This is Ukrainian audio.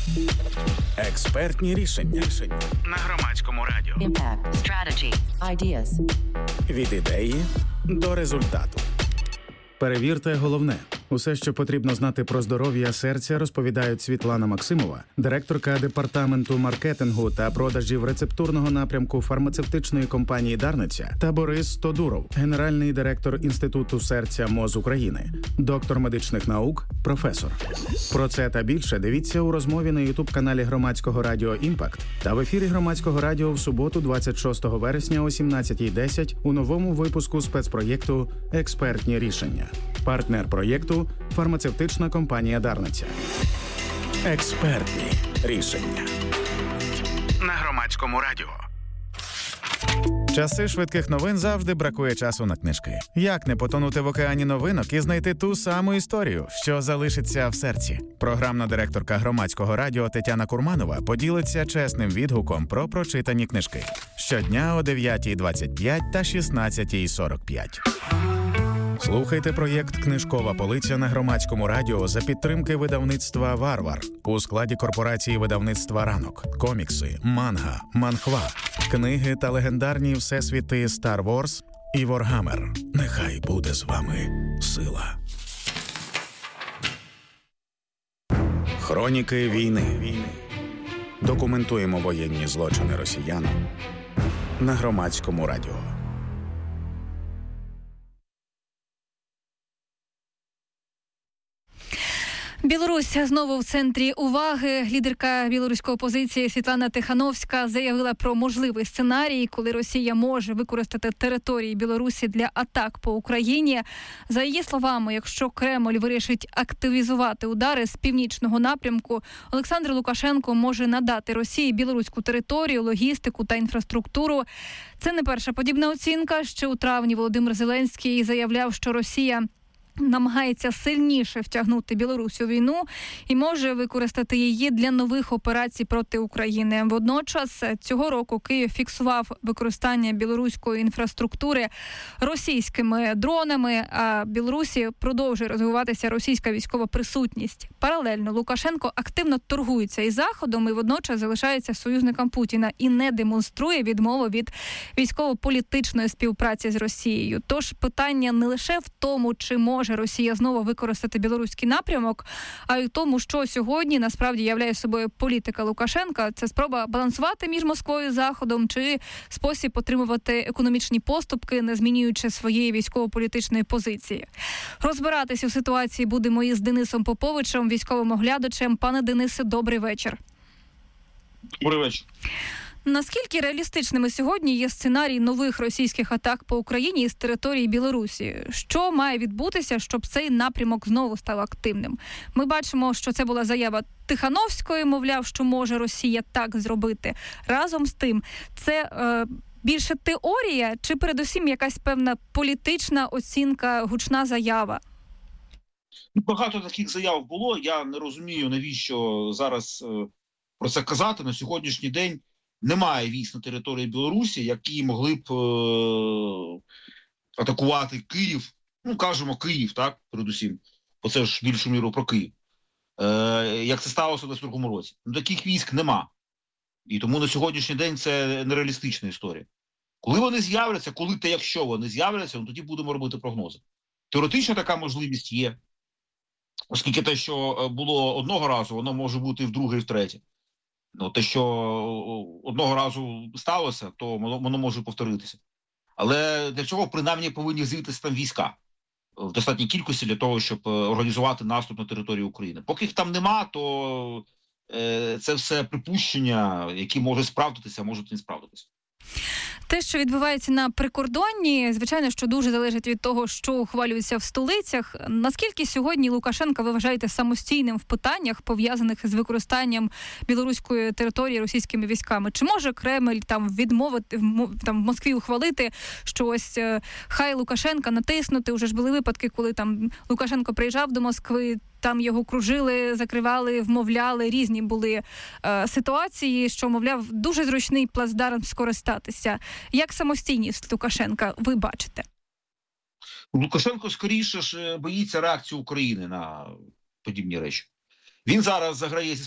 Експертні рішення. На Громадському радіо. Impact. Strategy. Ideas. Від ідеї до результату. Перевірте головне. Усе, що потрібно знати про здоров'я серця, розповідають Світлана Максимова, директорка департаменту маркетингу та продажів рецептурного напрямку фармацевтичної компанії «Дарниця», та Борис Тодуров, генеральний директор Інституту серця МОЗ України, доктор медичних наук, професор. Про це та більше дивіться у розмові на ютуб-каналі Громадського радіо «Імпакт» та в ефірі Громадського радіо в суботу 26 вересня о 17:10 у новому випуску спецпроєкту «Експертні рішення». Партнер проєкту – фармацевтична компанія «Дарниця». Експертні рішення. На Громадському радіо. Часи швидких новин завжди бракує часу на книжки. Як не потонути в океані новинок і знайти ту саму історію, що залишиться в серці? Програмна директорка Громадського радіо Тетяна Курманова поділиться чесним відгуком про прочитані книжки. Щодня о 9:25 та 16:45. Слухайте проєкт «Книжкова полиця» на Громадському радіо за підтримки видавництва «Варвар» у складі корпорації видавництва «Ранок». Комікси, манга, манхва, книги та легендарні всесвіти Star Wars і Warhammer. Нехай буде з вами сила. Хроніки війни. Документуємо воєнні злочини росіян на Громадському радіо. Білорусь знову в центрі уваги. Лідерка білоруської опозиції Світлана Тихановська заявила про можливий сценарій, коли Росія може використати території Білорусі для атак по Україні. За її словами, якщо Кремль вирішить активізувати удари з північного напрямку, Олександр Лукашенко може надати Росії білоруську територію, логістику та інфраструктуру. Це не перша подібна оцінка. Ще у травні Володимир Зеленський заявляв, що Росія намагається сильніше втягнути Білорусь у війну і може використати її для нових операцій проти України. Водночас цього року Київ фіксував використання білоруської інфраструктури російськими дронами, а в Білорусі продовжує розвиватися російська військова присутність. Паралельно Лукашенко активно торгується із Заходом і водночас залишається союзником Путіна і не демонструє відмову від військово-політичної співпраці з Росією. Тож питання не лише в тому, чи може Росія знову використати білоруський напрямок, а й в тому, що сьогодні насправді являє собою політика Лукашенка. Це спроба балансувати між Москвою і Заходом чи спосіб отримувати економічні поступки, не змінюючи своєї військово-політичної позиції. Розбиратись у ситуації будемо із Денисом Поповичем, військовим оглядачем. Пане Денисе, добрий вечір. Добрий вечір. Наскільки реалістичними сьогодні є сценарій нових російських атак по Україні із території Білорусі? Що має відбутися, щоб цей напрямок знову став активним? Ми бачимо, що це була заява Тихановської, мовляв, що може Росія так зробити. Разом з тим, це більше теорія чи передусім якась певна політична оцінка, гучна заява? Багато таких заяв було. Я не розумію, навіщо зараз про це казати. На сьогоднішній день немає військ на території Білорусі, які могли б атакувати Київ. Ну, кажемо, Київ, так, передусім. Бо це ж більшу міру про Київ. Як це сталося в 2022 році. Ну, таких військ нема. І тому на сьогоднішній день це нереалістична історія. Коли вони з'являться, коли та якщо вони з'являться, ну, тоді будемо робити прогнози. Теоретично така можливість є. Оскільки те, що було одного разу, воно може бути і вдруге, і втретє. Ну, те, що одного разу сталося, то воно може повторитися. Але для цього, принаймні, повинні з'явитися там війська в достатній кількості для того, щоб організувати наступ на територію України. Поки їх там нема, то це все припущення, які можуть справдитися, а можуть не справдитися. Те, що відбувається на прикордонні, звичайно, що дуже залежить від того, що ухвалюється в столицях. Наскільки сьогодні Лукашенка ви вважаєте самостійним в питаннях, пов'язаних з використанням білоруської території російськими військами? Чи може Кремль там відмовити, там в Москві ухвалити, що ось хай Лукашенка натиснути? Уже ж були випадки, коли там Лукашенко приїжджав до Москви, там його кружили, закривали, вмовляли, різні були ситуації, що, мовляв, дуже зручний плацдарм скористатися. Як самостійність Лукашенка ви бачите? Лукашенко скоріше ж боїться реакції України на подібні речі. Він зараз заграє зі